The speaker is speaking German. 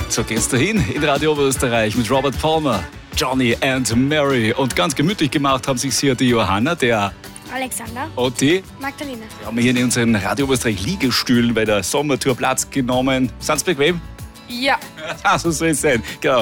So geht's dahin in Radio Oberösterreich mit Robert Palmer, Johnny and Mary. Und ganz gemütlich gemacht haben sich hier die Johanna, der Alexander und die Magdalena. Wir haben hier in unseren Radio Oberösterreich Liegestühlen bei der Sommertour Platz genommen. Sind's bequem? Ja. So soll es sein. Genau.